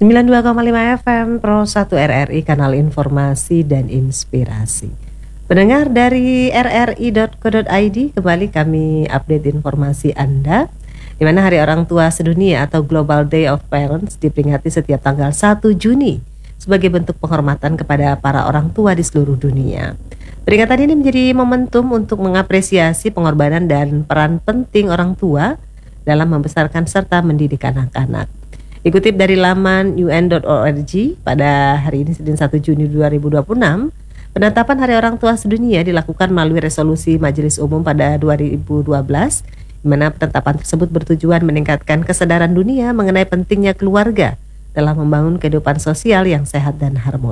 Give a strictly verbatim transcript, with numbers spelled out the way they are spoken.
sembilan puluh dua koma lima F M Pro satu R R I, kanal informasi dan inspirasi. Pendengar dari r r i dot co dot i d, kembali kami update informasi Anda, di mana Hari Orang Tua Sedunia atau Global Day of Parents diperingati setiap tanggal satu Juni sebagai bentuk penghormatan kepada para orang tua di seluruh dunia. Peringatan ini menjadi momentum untuk mengapresiasi pengorbanan dan peran penting orang tua dalam membesarkan serta mendidik anak-anak. Dikutip dari laman u n dot org, pada hari ini Senin satu Juni dua ribu dua puluh enam, penetapan Hari Orang Tua Sedunia dilakukan melalui resolusi Majelis Umum pada dua ribu dua belas, di mana penetapan tersebut bertujuan meningkatkan kesadaran dunia mengenai pentingnya keluarga dalam membangun kehidupan sosial yang sehat dan harmonis.